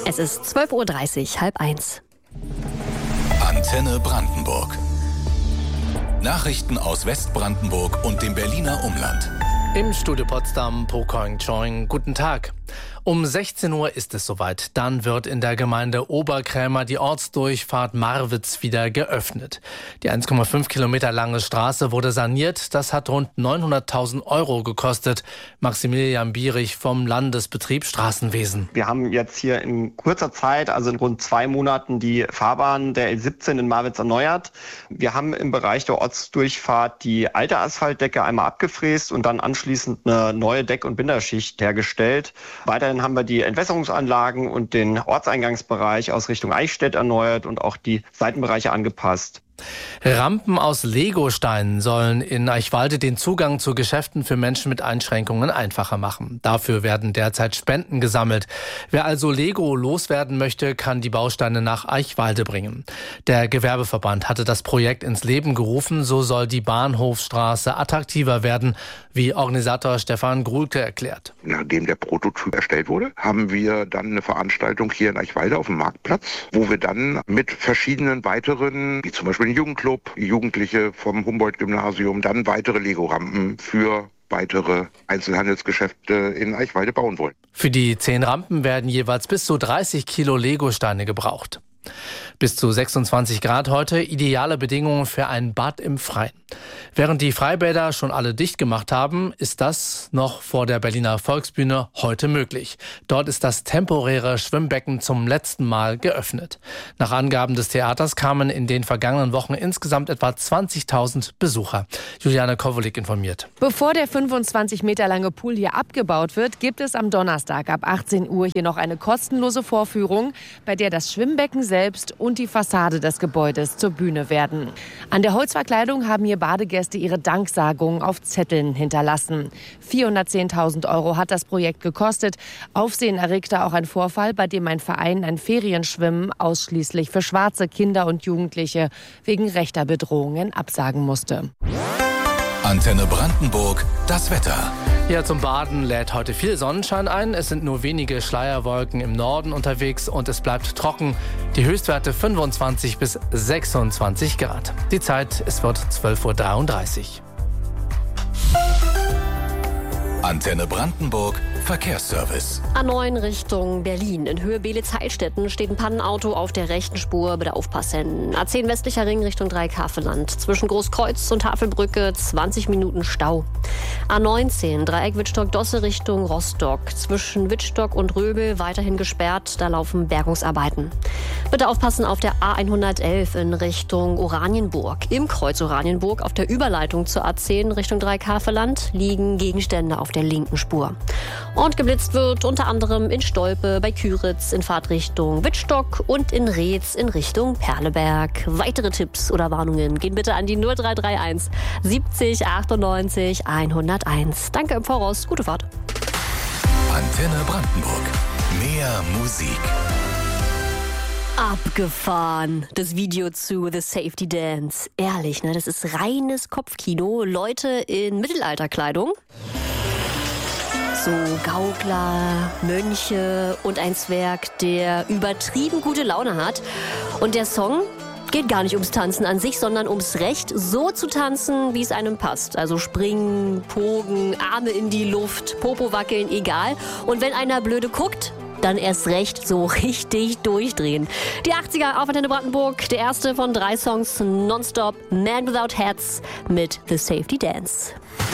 Es ist 12:30 Uhr, 12:30. Antenne Brandenburg. Nachrichten aus Westbrandenburg und dem Berliner Umland. Im Studio Potsdam, Pokoing Choing, guten Tag. Um 16 Uhr ist es soweit. Dann wird in der Gemeinde Oberkrämer die Ortsdurchfahrt Marwitz wieder geöffnet. Die 1,5 Kilometer lange Straße wurde saniert. Das hat rund 900.000 € gekostet. Maximilian Bierich vom Landesbetrieb Straßenwesen. Wir haben jetzt hier in kurzer Zeit, also in rund 2 Monaten, die Fahrbahn der L17 in Marwitz erneuert. Wir haben im Bereich der Ortsdurchfahrt die alte Asphaltdecke einmal abgefräst und dann anschließend eine neue Deck- und Binderschicht hergestellt. Weiterhin haben wir die Entwässerungsanlagen und den Ortseingangsbereich aus Richtung Eichstätt erneuert und auch die Seitenbereiche angepasst. Rampen aus Legosteinen sollen in Eichwalde den Zugang zu Geschäften für Menschen mit Einschränkungen einfacher machen. Dafür werden derzeit Spenden gesammelt. Wer also Lego loswerden möchte, kann die Bausteine nach Eichwalde bringen. Der Gewerbeverband hatte das Projekt ins Leben gerufen. So soll die Bahnhofstraße attraktiver werden, wie Organisator Stefan Gruhlke erklärt. Nachdem der Prototyp erstellt wurde, haben wir dann eine Veranstaltung hier in Eichwalde auf dem Marktplatz, wo wir dann mit verschiedenen weiteren, wie zum Beispiel den Jugendclub, Jugendliche vom Humboldt-Gymnasium, dann weitere Lego-Rampen für weitere Einzelhandelsgeschäfte in Eichwalde bauen wollen. Für die 10 Rampen werden jeweils bis zu 30 Kilo Legosteine gebraucht. Bis zu 26 Grad heute, ideale Bedingungen für ein Bad im Freien. Während die Freibäder schon alle dicht gemacht haben, ist das noch vor der Berliner Volksbühne heute möglich. Dort ist das temporäre Schwimmbecken zum letzten Mal geöffnet. Nach Angaben des Theaters kamen in den vergangenen Wochen insgesamt etwa 20.000 Besucher. Juliane Kowolik informiert. Bevor der 25 Meter lange Pool hier abgebaut wird, gibt es am Donnerstag ab 18 Uhr hier noch eine kostenlose Vorführung, bei der das Schwimmbecken selbst und die Fassade des Gebäudes zur Bühne werden. An der Holzverkleidung haben hier Badegäste ihre Danksagung auf Zetteln hinterlassen. 410.000 € hat das Projekt gekostet. Aufsehen erregte auch ein Vorfall, bei dem ein Verein ein Ferienschwimmen ausschließlich für schwarze Kinder und Jugendliche wegen rechter Bedrohungen absagen musste. Antenne Brandenburg, das Wetter. Ja, zum Baden lädt heute viel Sonnenschein ein. Es sind nur wenige Schleierwolken im Norden unterwegs und es bleibt trocken. Die Höchstwerte 25 bis 26 Grad. Die Zeit, es wird 12:33 Uhr. Antenne Brandenburg, Verkehrsservice. A9 Richtung Berlin. In Höhe Beelitz-Heilstätten steht ein Pannenauto auf der rechten Spur. Bitte aufpassen. A10 westlicher Ring Richtung Dreieck-Havelland. Zwischen Großkreuz und Havelbrücke 20 Minuten Stau. A19 Dreieck Wittstock-Dosse Richtung Rostock. Zwischen Wittstock und Röbel weiterhin gesperrt. Da laufen Bergungsarbeiten. Bitte aufpassen auf der A111 in Richtung Oranienburg. Im Kreuz Oranienburg auf der Überleitung zur A10 Richtung Dreieck-Havelland liegen Gegenstände auf der linken Spur. Und geblitzt wird unter anderem in Stolpe, bei Küritz in Fahrtrichtung Wittstock und in Reetz in Richtung Perleberg. Weitere Tipps oder Warnungen gehen bitte an die 0331 70 98 101. Danke im Voraus, gute Fahrt. Antenne Brandenburg, mehr Musik. Abgefahren. Das Video zu The Safety Dance. Ehrlich, ne? Das ist reines Kopfkino. Leute in Mittelalterkleidung. So Gaukler, Mönche und ein Zwerg, der übertrieben gute Laune hat. Und der Song geht gar nicht ums Tanzen an sich, sondern ums Recht, so zu tanzen, wie es einem passt. Also springen, pogen, Arme in die Luft, Popo wackeln, egal. Und wenn einer blöde guckt, dann erst recht so richtig durchdrehen. Die 80er auf Antenne Brandenburg, der erste von 3 Songs nonstop, Man Without Hats mit The Safety Dance.